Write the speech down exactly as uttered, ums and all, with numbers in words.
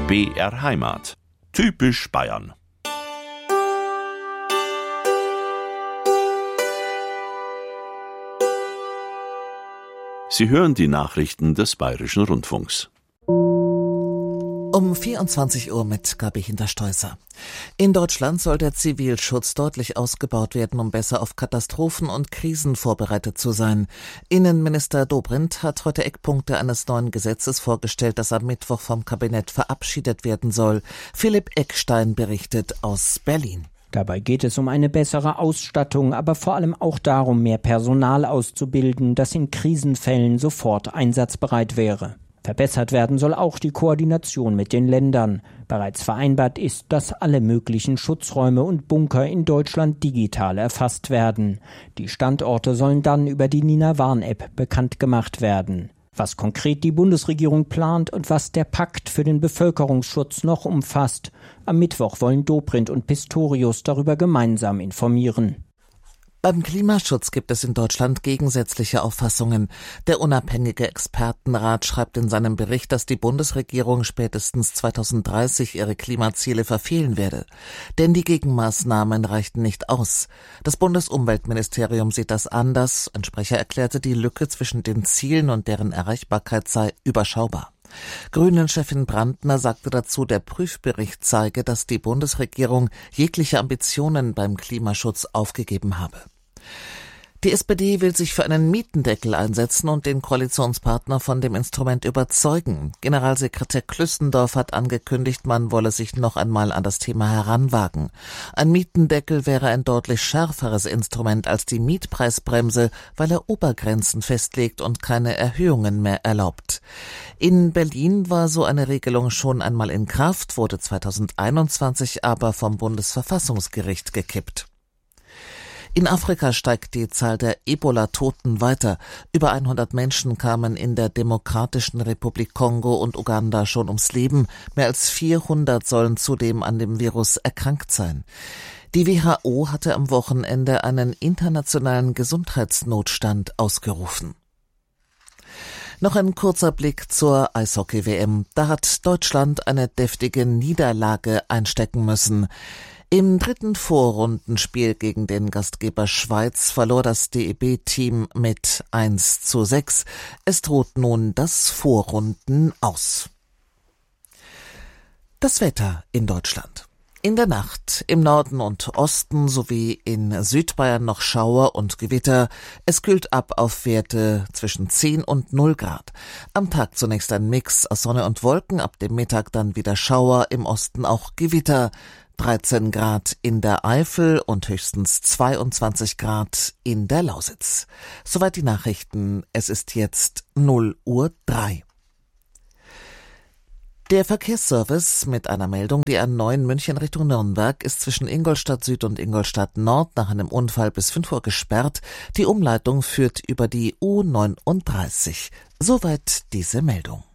B R Heimat. Typisch Bayern. Sie hören die Nachrichten des Bayerischen Rundfunks. Um vierundzwanzig Uhr mit Gabi Hintersteußer. In Deutschland soll der Zivilschutz deutlich ausgebaut werden, um besser auf Katastrophen und Krisen vorbereitet zu sein. Innenminister Dobrindt hat heute Eckpunkte eines neuen Gesetzes vorgestellt, das am Mittwoch vom Kabinett verabschiedet werden soll. Philipp Eckstein berichtet aus Berlin. Dabei geht es um eine bessere Ausstattung, aber vor allem auch darum, mehr Personal auszubilden, das in Krisenfällen sofort einsatzbereit wäre. Verbessert werden soll auch die Koordination mit den Ländern. Bereits vereinbart ist, dass alle möglichen Schutzräume und Bunker in Deutschland digital erfasst werden. Die Standorte sollen dann über die Nina-Warn-App bekannt gemacht werden. Was konkret die Bundesregierung plant und was der Pakt für den Bevölkerungsschutz noch umfasst. Am Mittwoch wollen Dobrindt und Pistorius darüber gemeinsam informieren. Beim Klimaschutz gibt es in Deutschland gegensätzliche Auffassungen. Der unabhängige Expertenrat schreibt in seinem Bericht, dass die Bundesregierung spätestens zweitausenddreißig ihre Klimaziele verfehlen werde. Denn die Gegenmaßnahmen reichten nicht aus. Das Bundesumweltministerium sieht das anders. Ein Sprecher erklärte, die Lücke zwischen den Zielen und deren Erreichbarkeit sei überschaubar. Grünen-Chefin Brandner sagte dazu, der Prüfbericht zeige, dass die Bundesregierung jegliche Ambitionen beim Klimaschutz aufgegeben habe. Die S P D will sich für einen Mietendeckel einsetzen und den Koalitionspartner von dem Instrument überzeugen. Generalsekretär Klüssendorf hat angekündigt, man wolle sich noch einmal an das Thema heranwagen. Ein Mietendeckel wäre ein deutlich schärferes Instrument als die Mietpreisbremse, weil er Obergrenzen festlegt und keine Erhöhungen mehr erlaubt. In Berlin war so eine Regelung schon einmal in Kraft, wurde zweitausendeinundzwanzig aber vom Bundesverfassungsgericht gekippt. In Afrika steigt die Zahl der Ebola-Toten weiter. Über hundert Menschen kamen in der Demokratischen Republik Kongo und Uganda schon ums Leben. Mehr als vierhundert sollen zudem an dem Virus erkrankt sein. Die W H O hatte am Wochenende einen internationalen Gesundheitsnotstand ausgerufen. Noch ein kurzer Blick zur Eishockey-W M. Da hat Deutschland eine deftige Niederlage einstecken müssen. Im dritten Vorrundenspiel gegen den Gastgeber Schweiz verlor das D E B-Team mit eins zu sechs. Es droht nun das Vorrunden aus. Das Wetter in Deutschland. In der Nacht im Norden und Osten sowie in Südbayern noch Schauer und Gewitter. Es kühlt ab auf Werte zwischen zehn und null Grad. Am Tag zunächst ein Mix aus Sonne und Wolken, ab dem Mittag dann wieder Schauer, im Osten auch Gewitter. dreizehn Grad in der Eifel und höchstens zweiundzwanzig Grad in der Lausitz. Soweit die Nachrichten. Es ist jetzt null Uhr drei. Der Verkehrsservice mit einer Meldung, die A neun München Richtung Nürnberg ist zwischen Ingolstadt Süd und Ingolstadt Nord nach einem Unfall bis fünf Uhr gesperrt. Die Umleitung führt über die U neununddreißig. Soweit diese Meldung.